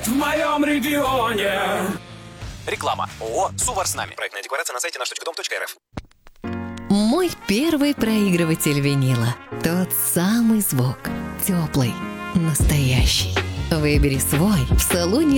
в моем регионе. Реклама. ООО «Сувар с нами». Проектная декларация на сайте наш.дом.рф. Мой первый проигрыватель винила. Тот самый звук. Теплый, настоящий. Выбери свой в салоне